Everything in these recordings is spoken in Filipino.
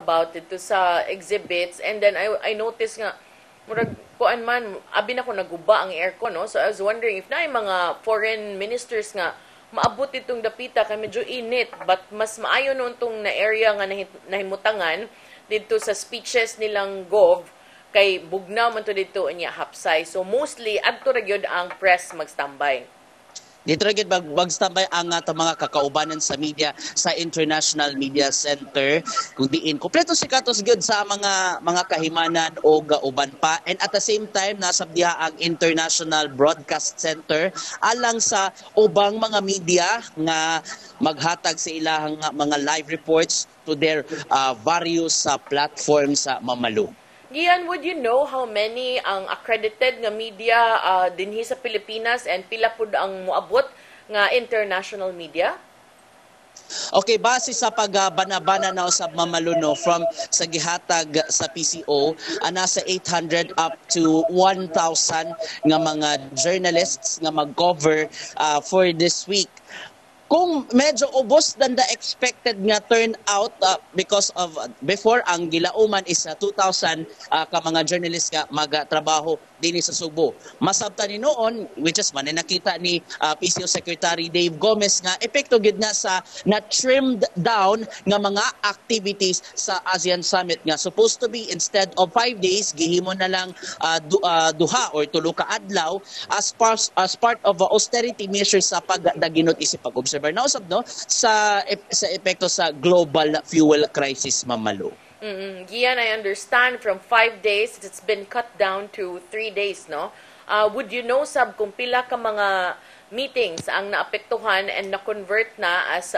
about dito sa exhibits, and then I noticed nga murag kuan man abi na ko naguba ang aircon, no? So I was wondering if na mga foreign ministers nga maabot itong dapita kay medyo init, but mas maayo nun tong na area nga nahimutangan dito sa speeches nilang gov kay bugnaw man to dito niya hapsay. So mostly adto ra gyud ang press magstambay. Dito rin magstambay ang mga kakaubanan sa media sa International Media Center kung diin kompleto si katos gyud sa mga kahimanan o gauban pa, and at the same time nasa diha ang International Broadcast Center alang sa ubang mga media nga maghatag sa ilahang mga live reports to their various platforms sa mamalo. Gian, would you know how many ang accredited nga media dinhi sa Pilipinas, and pila pud ang moabot nga international media? Okay, base sa pagbana-bana na sa mamaluno from sa gihatag sa PCO, nasa 800 up to 1,000 nga mga journalists nga mag-cover for this week. Kung medyo ubos than the expected nga turnout because of before ang gilauman is 2,000 ka mga journalists nga magtrabaho dinhi sa Subo. Masabta ni noon, which is man nakita ni PCO Secretary Dave Gomez nga epekto gid na sa na trimmed down nga mga activities sa ASEAN Summit nga supposed to be instead of 5 days gihimo na lang duha or tulo ka adlaw as part of austerity measures sa pagdaginot isip pag-observe nausab no sa epekto sa global fuel crisis mamalo. Gian, I understand from 5 days it's been cut down to 3 days, no? Would you know sab kung pila ka mga meetings ang naapektuhan and na-convert na as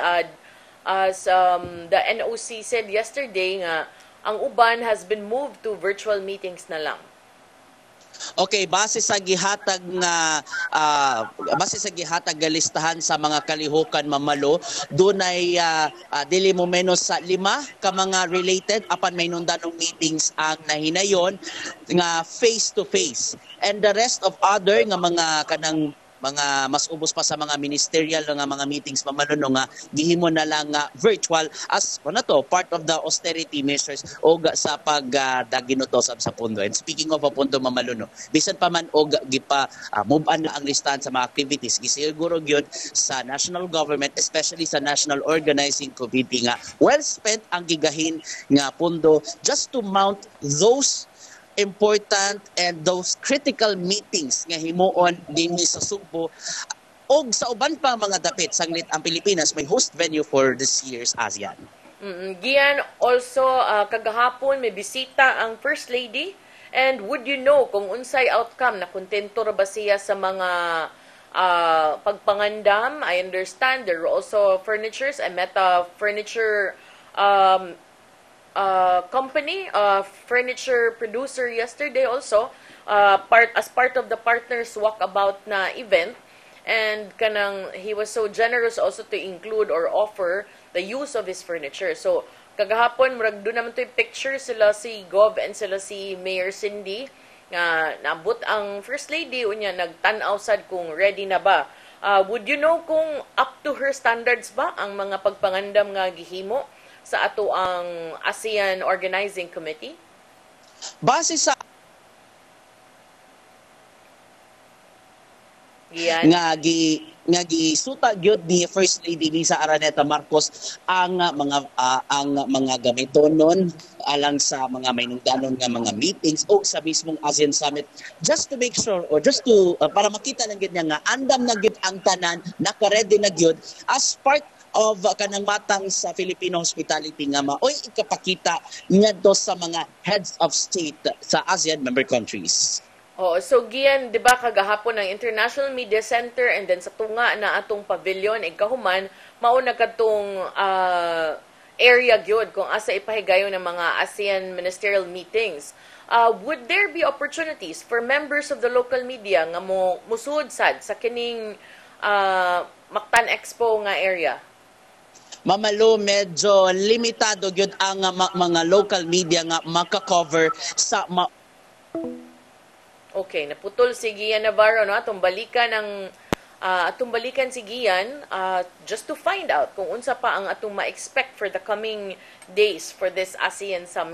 the NOC said yesterday nga ang uban has been moved to virtual meetings na lang? Okay, base sa gihatag listahan sa mga kalihukan mamalo, dunay dili mo menos sa 5 ka mga related apan may nundanong meetings ang nahinayon nga face to face, and the rest of other nga mga kanang mga mas ubos pa sa mga ministerial nga mga meetings mamaluno nga gihimo na lang virtual as to part of the austerity measures o sa pagdaginutosab sa pundo. And speaking of pundo mamaluno, bisan pa man og gipa move on na ang listahan sa mga activities, gisiguro gyud sa national government, especially sa National Organizing Committee nga well spent ang gigahin nga pundo just to mount those important and those critical meetings nga himuon dinhi sa Subo og sa uban pa mga dapit sanglit ang Pilipinas may host venue for this year's ASEAN. Gian, also kagahapon may bisita ang First Lady, and would you know kung unsay outcome, na kontento ra ba siya sa mga pagpangandam? I understand there are also furnitures. I met a furniture company, furniture producer yesterday also, as part of the Partners Walkabout na event, and he was so generous also to include or offer the use of his furniture. So kagahapon murag do naman to picture sila si Gov and sila si Mayor Cindy nga naabot ang First Lady unya nagtan-aw sad kung ready na ba. Would you know kung up to her standards ba ang mga pagpangandam nga gihimo sa ato ang ASEAN Organizing Committee? Base sa nga gisuta gyud ni First Lady Lisa Araneta Marcos ang mga gamitonon alang sa mga mainungdanon nga mga meetings o sa mismong ASEAN Summit, just to make sure or just to para makita lang gyud niya nga andam na gyud ang tanan, naka-ready na gyud as part of kanang matang sa Filipino hospitality nga maoy ikapakita ngadto sa mga heads of state sa ASEAN member countries. So Gian, di ba kagahapon ang International Media Center and then sa tunga na atong pavilion kahuman mao na kadtong area gyud kung asa ipahigayon ng mga ASEAN ministerial meetings. Would there be opportunities for members of the local media nga musud sad sa kining Mactan Expo nga area? Mamalo, medyo limitado gyud ang mga local media nga maka-cover sa Okay, naputol si Gian Navarro, no? Atong balikan ng atong balikan si Gian just to find out kung unsa pa ang atong ma-expect for the coming days for this ASEAN Summit.